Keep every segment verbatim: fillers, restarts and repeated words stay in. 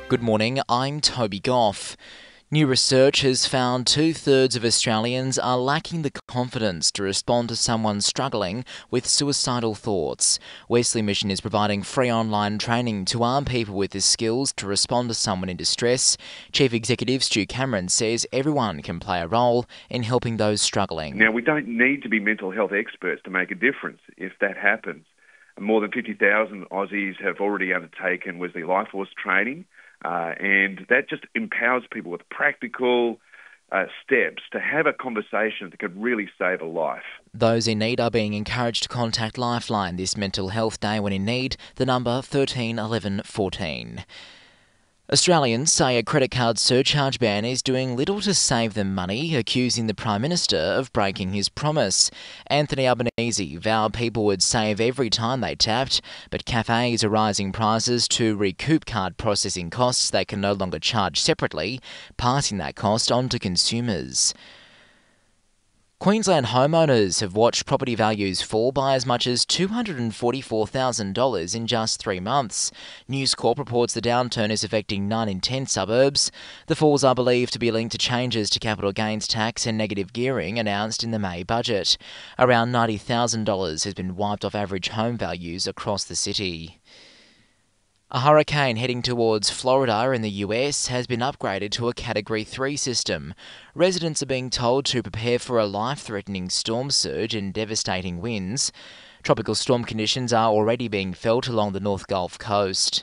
Good morning, I'm Toby Goff. New research has found two-thirds of Australians are lacking the confidence to respond to someone struggling with suicidal thoughts. Wesley Mission is providing free online training to arm people with the skills to respond to someone in distress. Chief Executive Stu Cameron says everyone can play a role in helping those struggling. Now, we don't need to be mental health experts to make a difference if that happens. More than fifty thousand Aussies have already undertaken Wesley Life Force training. Uh, and that just empowers people with practical uh, steps to have a conversation that could really save a life. Those in need are being encouraged to contact Lifeline this Mental Health Day when in need, the number thirteen eleven fourteen. Australians say a credit card surcharge ban is doing little to save them money, accusing the Prime Minister of breaking his promise. Anthony Albanese vowed people would save every time they tapped, but cafes are rising prices to recoup card processing costs they can no longer charge separately, passing that cost on to consumers. Queensland homeowners have watched property values fall by as much as two hundred forty-four thousand dollars in just three months. News Corp reports the downturn is affecting nine in ten suburbs. The falls are believed to be linked to changes to capital gains tax and negative gearing announced in the May budget. Around ninety thousand dollars has been wiped off average home values across the city. A hurricane heading towards Florida in the U S has been upgraded to a Category three system. Residents are being told to prepare for a life-threatening storm surge and devastating winds. Tropical storm conditions are already being felt along the North Gulf Coast.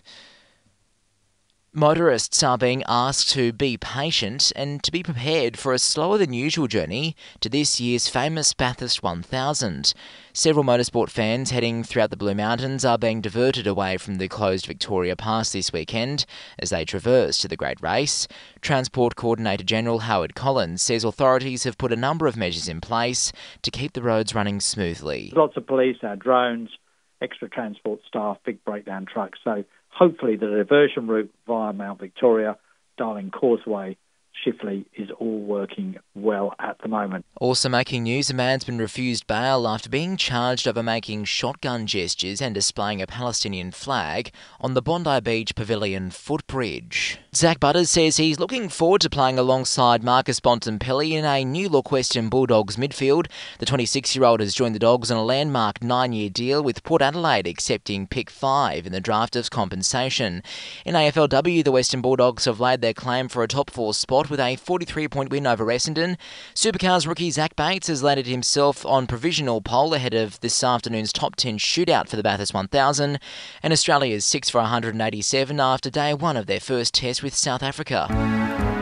Motorists are being asked to be patient and to be prepared for a slower than usual journey to this year's famous Bathurst one thousand. Several motorsport fans heading throughout the Blue Mountains are being diverted away from the closed Victoria Pass this weekend as they traverse to the great race. Transport Coordinator General Howard Collins says authorities have put a number of measures in place to keep the roads running smoothly. Lots of police, our drones, extra transport staff, big breakdown trucks. So hopefully the diversion route via Mount Victoria, Darling Causeway, Chifley is all working well at the moment. Also making news, a man's been refused bail after being charged over making shotgun gestures and displaying a Palestinian flag on the Bondi Beach Pavilion footbridge. Zach Butters says he's looking forward to playing alongside Marcus Bontempelli in a new-look Western Bulldogs midfield. The twenty-six-year-old has joined the Dogs on a landmark nine-year deal, with Port Adelaide accepting pick five in the draft of compensation. In A F L W, the Western Bulldogs have laid their claim for a top-four spot with a forty-three point win over Essendon. Supercars rookie Zach Bates has landed himself on provisional pole ahead of this afternoon's top ten shootout for the Bathurst one thousand, and Australia's six for one hundred eighty-seven after day one of their first test with South Africa.